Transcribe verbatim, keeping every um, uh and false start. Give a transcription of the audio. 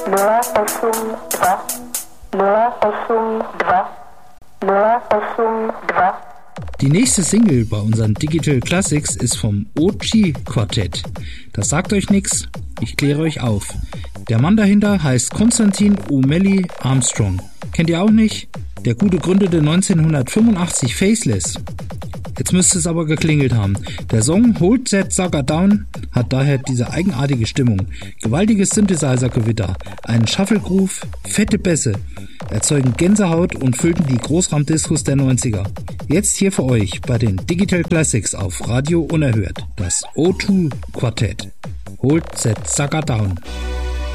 nula osm dva nula osm dva nula osm dva. Die nächste Single bei unseren Digital Classics ist vom O G Quartett. Das sagt euch nix, ich kläre euch auf. Der Mann dahinter heißt Konstantin O'Malley Armstrong. Kennt ihr auch nicht? Der Gute gründete neunzehnhundertfünfundachtzig Faceless. Jetzt müsste es aber geklingelt haben. Der Song Hold That Sucker Down hat daher diese eigenartige Stimmung. Gewaltiges Synthesizer-Gewitter, einen Shuffle-Groove, fette Bässe, erzeugen Gänsehaut und füllten die Großraumdiskos der neunziger. Jetzt hier für euch bei den Digital Classics auf Radio Unerhört. Das O zwei Quartett. Hold That Sucker Down.